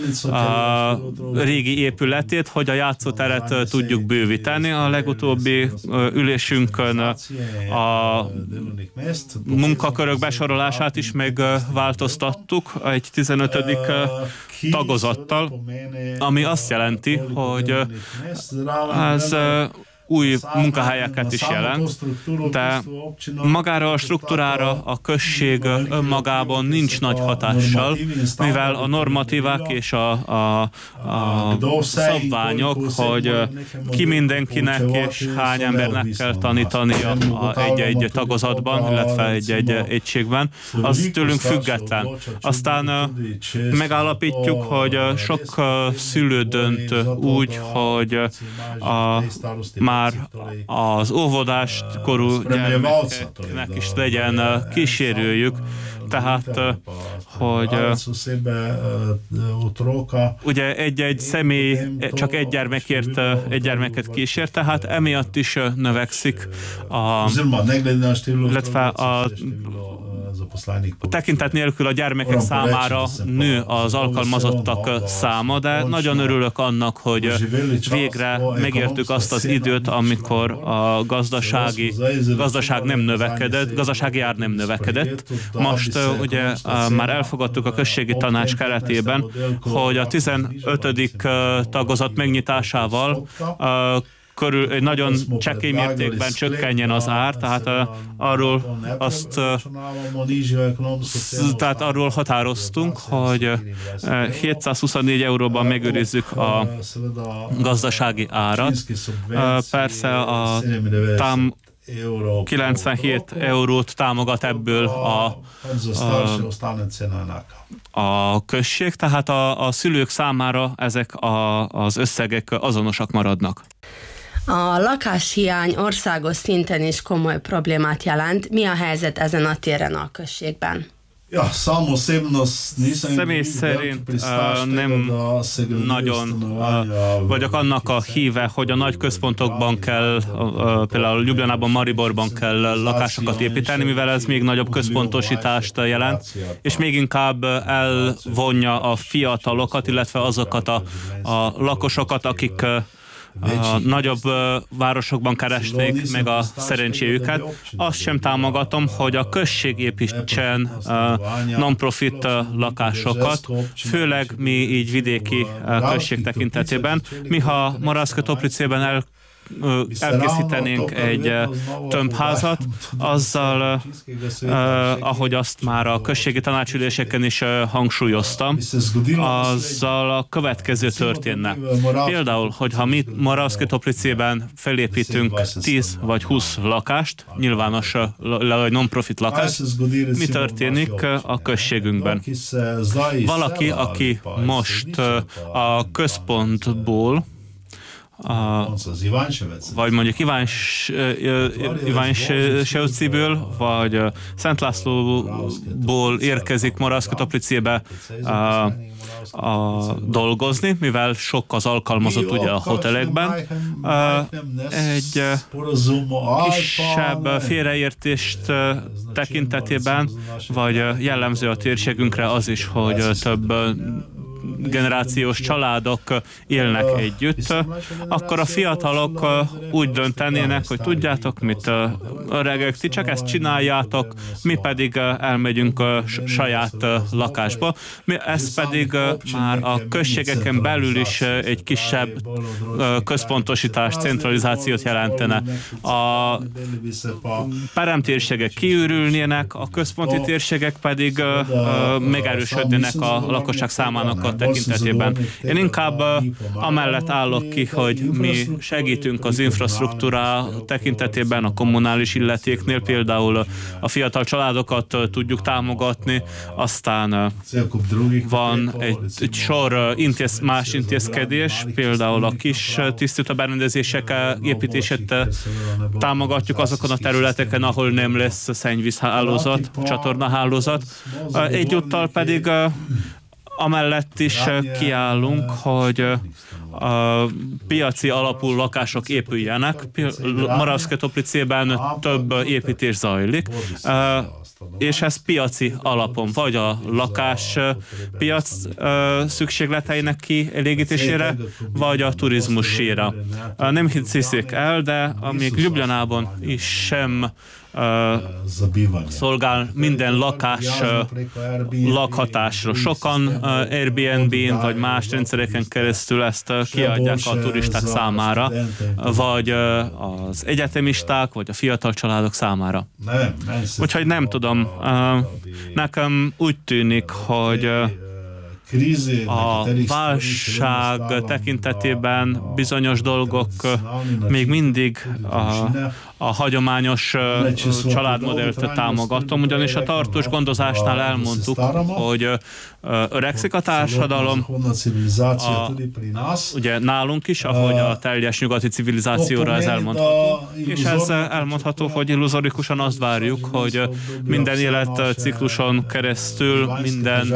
régi épületét, hogy a játszóteret tudjuk bővíteni. A legutóbbi ülésünkön a munkakörök besorolását is megváltoztattuk egy 15. tagozattal, ami azt jelenti, hogy ez új munkahelyeket is jelent, de magára a struktúrára a község önmagában nincs nagy hatással, mivel a normatívák és a szabványok, hogy ki mindenkinek és hány embernek kell tanítania egy-egy tagozatban, illetve egy egységben, az tőlünk független. Aztán megállapítjuk, hogy sok szülő dönt úgy, hogy már az óvodás korú gyermekeknek is legyen kísérőjük, tehát, hogy ugye egy személy csak egy gyermeket kísér, tehát emiatt is növekszik illetve a tekintet nélkül a gyermekek számára nő az alkalmazottak száma, de nagyon örülök annak, hogy végre megértük azt az időt, amikor a gazdasági ár nem növekedett. Most ugye már elfogadtuk a községi tanács keretében, hogy a 15. tagozat megnyitásával körül egy nagyon csekély mértékben csökkenjen az ár, tehát arról határoztunk, hogy 724 euróban megőrizzük a gazdasági árat. Persze a 97 eurót támogat ebből a község, tehát a szülők számára ezek az összegek azonosak maradnak. A lakáshiány országos szinten is komoly problémát jelent. Mi a helyzet ezen a téren a községben? Személy szerint nem nagyon vagyok annak a híve, hogy a nagy központokban kell, például Ljubljanában, Mariborban kell lakásokat építeni, mivel ez még nagyobb központosítást jelent, és még inkább elvonja a fiatalokat, illetve azokat a lakosokat, akik a nagyobb városokban keresték meg a szerencséjüket. Azt sem támogatom, hogy a község építsen non-profit lakásokat, főleg mi így vidéki község tekintetében. Mi, ha Moravske-Toplicében elkészítenénk egy tömbházat, azzal, ahogy azt már a községi tanácsüléseken is hangsúlyoztam, azzal a következő történne. Például, hogyha mi Moravske-Toplicében felépítünk 10 vagy 20 lakást, nyilvános non-profit lakást, mi történik a községünkben? Valaki, aki most a központból vagy mondjuk Iványsevciből, vagy Szent Lászlóból érkezik Moravske-Toplicébe dolgozni, mivel sok az alkalmazott ugye a hotelekben. Egy kisebb félreértést tekintetében, vagy jellemző a térségünkre az is, hogy több generációs családok élnek együtt, akkor a fiatalok úgy döntenének, hogy tudjátok mit, öregek, ti csak ezt csináljátok, mi pedig elmegyünk saját lakásba. Ez pedig már a községeken belül is egy kisebb központosítás, centralizációt jelentene. A peremtérségek kiürülnének, a központi térségek pedig megerősödnének a lakosság számának a tekintetében. tekintetében. Én inkább amellett állok ki, hogy mi segítünk az infrastruktúra tekintetében a kommunális illetéknél, például a fiatal családokat tudjuk támogatni, aztán van egy sor más intézkedés, például a kis tisztítóberendezések építését támogatjuk azokon a területeken, ahol nem lesz szennyvízhálózat, csatornahálózat. Egyúttal pedig amellett is kiállunk, hogy piaci alapú lakások épüljenek. Moravszke-Toplicében több építés zajlik, és ez piaci alapon, vagy a lakáspiac szükségleteinek kielégítésére, vagy a turizmusére. Nem hiszik el, de amíg Ljubljanában is sem szolgál minden lakás lakhatásra. Sokan Airbnb-n vagy más rendszereken keresztül ezt kiadják a turisták számára, vagy az egyetemisták, vagy a fiatal családok számára. Úgyhogy nem tudom, nekem úgy tűnik, hogy a válság tekintetében bizonyos dolgok még mindig a hagyományos családmodellt támogatom, ugyanis a tartós gondozásnál elmondtuk, hogy öregszik a társadalom, ugye nálunk is, ahogy a teljes nyugati civilizációra ez elmondható, és ez elmondható, hogy illuzorikusan azt várjuk, hogy minden életcikluson keresztül, minden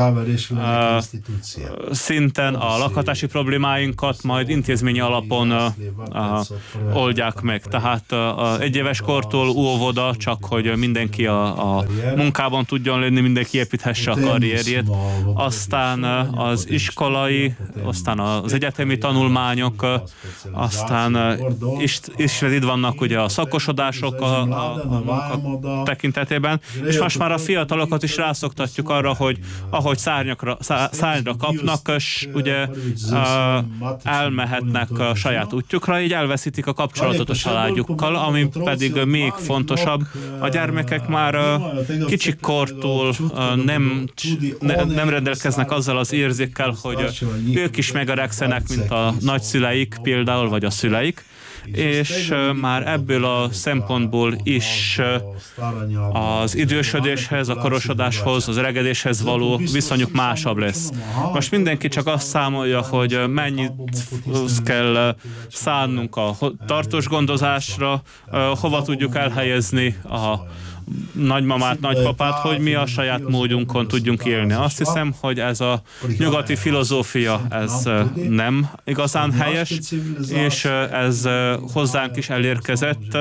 szinten a lakhatási problémáinkat majd intézményi alapon oldják meg. Tehát egyéves kortól óvoda, csak hogy mindenki a munkában tudjon lenni, mindenki építhesse a karrierjét. Aztán az iskolai, aztán az egyetemi tanulmányok, aztán is itt vannak ugye a szakosodások a munka tekintetében, és most már a fiatalokat is rászoktatjuk arra, hogy ahogy szárnyra kapnak, és ugye elmehetnek a saját útjukra, így elveszítik a kapcsolatot a családjukkal, ami pedig még fontosabb. A gyermekek már kicsikortól nem rendelkeznek azzal az érzékkel, hogy ők is megöregszenek, mint a nagyszüleik például, vagy a szüleik, és már ebből a szempontból is az idősödéshez, a korosodáshoz, az öregedéshez való viszonyuk másabb lesz. Most mindenki csak azt számolja, hogy mennyit kell szánnunk a tartós gondozásra, hova tudjuk elhelyezni a nagymamát, nagypapát, hogy mi a saját módunkon tudjunk élni. Azt hiszem, hogy ez a nyugati filozófia, ez nem igazán helyes, és ez hozzánk is elérkezett,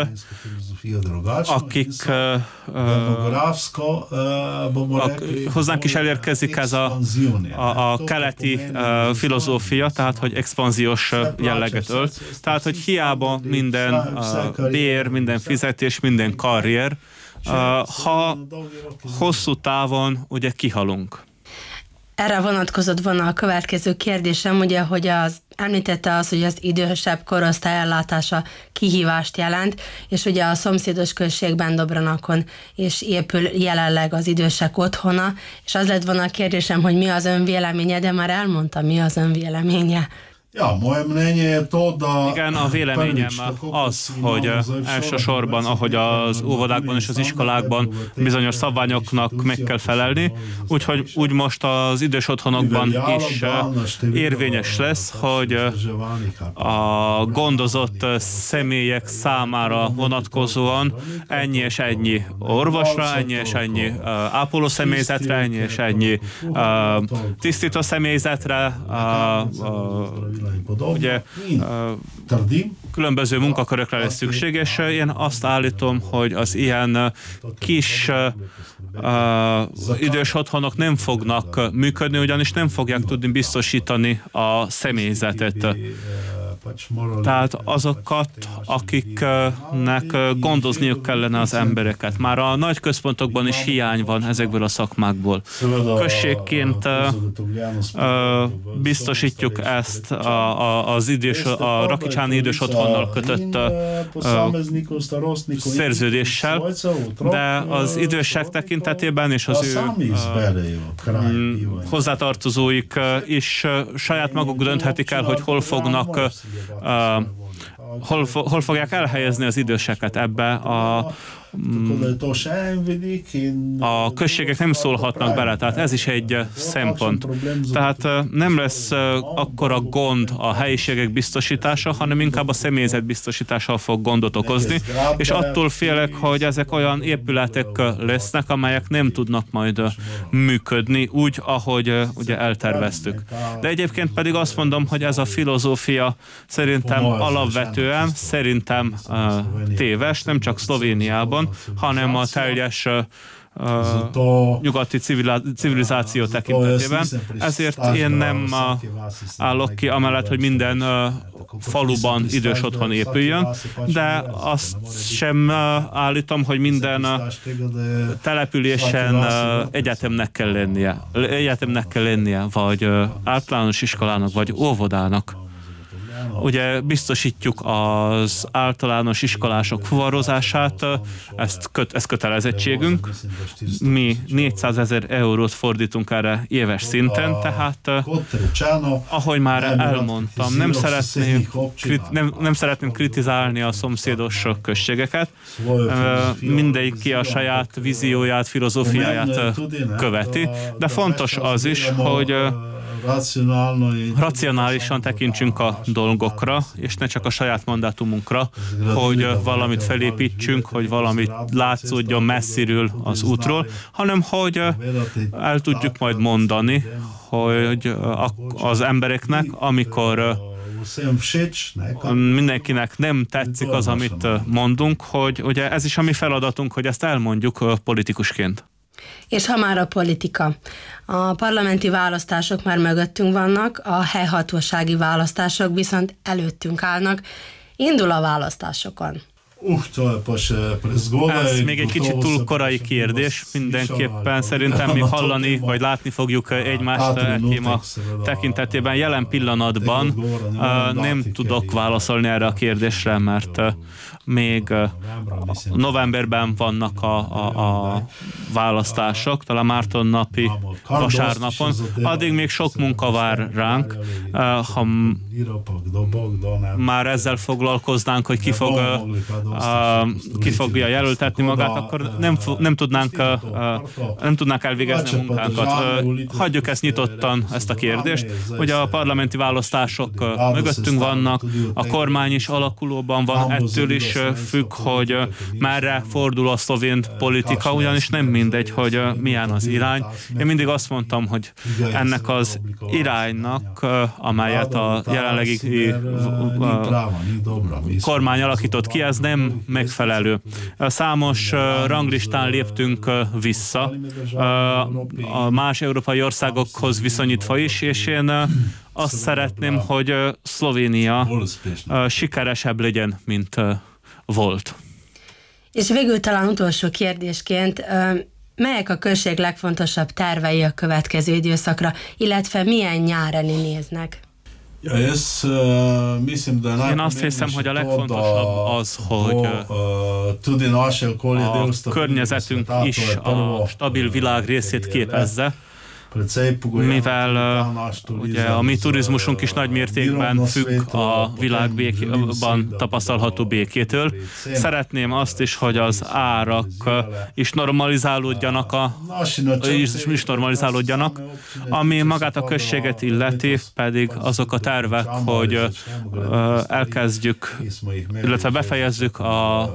hozzánk is elérkezik ez a keleti filozófia, tehát hogy expanziós jelleget ölt. Tehát, hogy hiába minden bér, minden fizetés, minden karrier, ha hosszú távon ugye kihalunk. Erre vonatkozott volna a következő kérdésem, ugye, hogy említette az, hogy az idősebb korosztály ellátása kihívást jelent, és ugye a szomszédos községben, Dobranakon is épül jelenleg az idősek otthona, és az lett volna a kérdésem, hogy mi az ön véleménye, de már elmondta, mi az ön véleménye. Igen, a véleményem az, hogy elsősorban, ahogy az óvodákban és az iskolákban bizonyos szabványoknak meg kell felelni, úgyhogy úgy most az idős otthonokban is érvényes lesz, hogy a gondozott személyek számára vonatkozóan ennyi és ennyi orvosra, ennyi és ennyi ápoló személyzetre, ennyi és ennyi tisztító személyzetre, ugye különböző munkakörökre lesz szükség, és én azt állítom, hogy az ilyen kis idős otthonok nem fognak működni, ugyanis nem fogják tudni biztosítani a személyzetet. Tehát azokat, akiknek gondozniuk kellene az embereket. Már a nagy központokban is hiány van ezekből a szakmákból. Községként biztosítjuk ezt a Rakicsáni idős otthonnal kötött szerződéssel, de az idősek tekintetében és az ő hozzátartozóik is saját maguk dönthetik el, hogy hol fogják elhelyezni az időseket ebbe a községek nem szólhatnak bele, tehát ez is egy szempont. Tehát nem lesz akkora gond a helyiségek biztosítása, hanem inkább a személyzet biztosítással fog gondot okozni, és attól félek, hogy ezek olyan épületek lesznek, amelyek nem tudnak majd működni úgy, ahogy ugye elterveztük. De egyébként pedig azt mondom, hogy ez a filozófia szerintem alapvetően téves, nem csak Szlovéniában, hanem a teljes nyugati civilizáció tekintetében. Ezért én nem állok ki amellett, hogy minden faluban idős otthon épüljön, de azt sem állítom, hogy minden településen egyetemnek kell lennie, vagy általános iskolának, vagy óvodának. Ugye biztosítjuk az általános iskolások fuvarozását, ez kötelezettségünk. Mi 400 000 eurót fordítunk erre éves szinten, tehát ahogy már elmondtam, nem szeretném kritizálni a szomszédos községeket. Mindegyik a saját vízióját, filozófiáját követi, de fontos az is, hogy racionálisan tekintsünk a dolgokra, és ne csak a saját mandátumunkra, hogy valamit felépítsünk, hogy valamit látszódjon messziről az útról, hanem hogy el tudjuk majd mondani, hogy az embereknek, amikor mindenkinek nem tetszik az, amit mondunk, hogy ugye ez is a mi feladatunk, hogy ezt elmondjuk politikusként. És ha már a politika. A parlamenti választások már mögöttünk vannak, a helyhatósági választások viszont előttünk állnak. Indul a választásokon. Ez még egy kicsit túl korai kérdés. Mindenképpen szerintem még hallani, vagy látni fogjuk egymást a téma tekintetében. Jelen pillanatban nem tudok válaszolni erre a kérdésre, mert még novemberben vannak a választások, talán Márton napi vasárnapon. Addig még sok munka vár ránk. Ha már ezzel foglalkoznánk, hogy ki fogja jelöltetni magát, akkor nem tudnánk elvégezni a munkánkat. Hagyjuk ezt nyitottan, ezt a kérdést, hogy a parlamenti választások mögöttünk vannak, a kormány is alakulóban van, ettől is függ, hogy merre fordul a szlovén politika, ugyanis nem mindegy, hogy milyen az irány. Én mindig azt mondtam, hogy ennek az iránynak, amelyet a jelenlegi kormány alakított ki, ez nem megfelelő. Számos ranglistán léptünk vissza, a más európai országokhoz viszonyítva is, és én azt szeretném, hogy Szlovénia sikeresebb legyen, mint volt. És végül talán utolsó kérdésként, melyek a község legfontosabb tervei a következő időszakra, illetve milyen nyár elé néznek? Én azt hiszem, hogy a legfontosabb az, hogy a környezetünk is a stabil világ részét képezze, mivel ugye a mi turizmusunk is nagy mértékben függ a világban tapasztalható békétől. Szeretném azt is, hogy az árak is normalizálódjanak, ami magát a községet illeti, pedig azok a tervek, hogy elkezdjük, illetve befejezzük a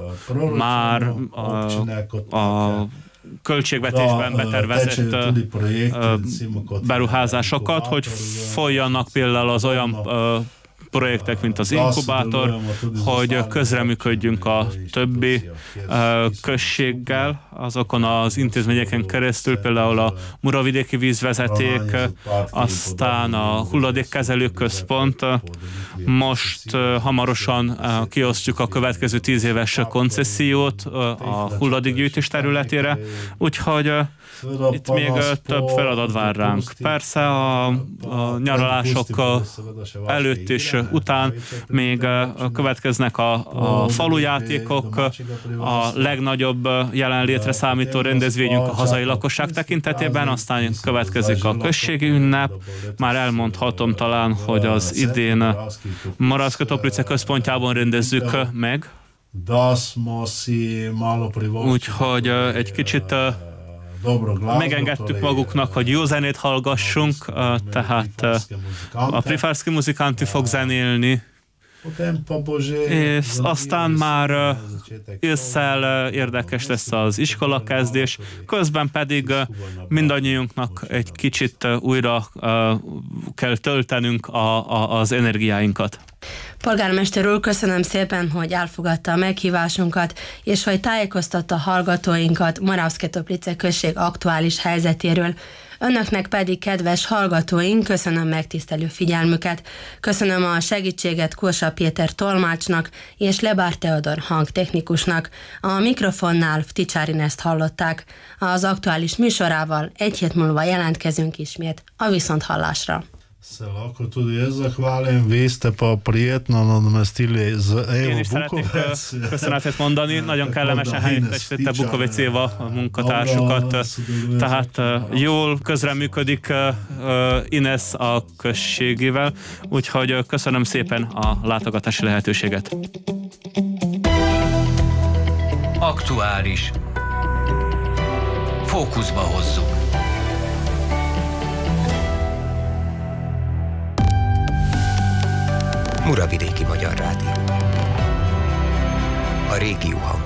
költségvetésben betervezett beruházásokat, hogy folyjanak például az olyan projektek, mint az inkubátor, hogy közreműködjünk a többi községgel, azokon az intézményeken keresztül, például a Muravidéki vízvezeték, aztán a hulladékkezelő központ. Most hamarosan kiosztjuk a következő 10 éves koncesziót a hulladékgyűjtés területére, úgyhogy itt még több feladat vár ránk. Persze a nyaralások előtt és után még következnek a falujátékok, a legnagyobb jelenlétre számító rendezvényünk a hazai lakosság tekintetében, aztán következik a községi ünnep. Már elmondhatom talán, hogy az idén Moravska Toplica központjában rendezzük meg. Úgyhogy egy kicsit megengedtük maguknak, hogy jó zenét hallgassunk, tehát a Prifarski Muzikanti fog zenélni, és aztán már ősszel érdekes lesz az iskolakezdés, közben pedig mindannyiunknak egy kicsit újra kell töltenünk az energiáinkat. Polgármester úr, köszönöm szépen, hogy elfogadta a meghívásunkat, és hogy tájékoztatta hallgatóinkat Moravska Toplica község aktuális helyzetéről. Önöknek pedig, kedves hallgatóink, köszönöm megtisztelő figyelmüket. Köszönöm a segítséget Kósa Péter tolmácsnak és Lebár Teodor hangtechnikusnak. A mikrofonnál Vticsári Ineszt hallották. Az aktuális műsorával egy hét múlva jelentkezünk ismét. A viszonthallásra. Se lahko tudi jaz zahvalim, vi ste pa prijetno nadomestili z Evo Bukovec. Köszönetet mondani, nagyon kellemesen helyettesítette Bukovec Éva a munkatársukat, tehát jól közreműködik Ines a községével, úgyhogy köszönöm szépen a látogatási lehetőséget. Aktuális. Fókuszba hozzuk. Muravidéki Magyar Rádió. A régió hang.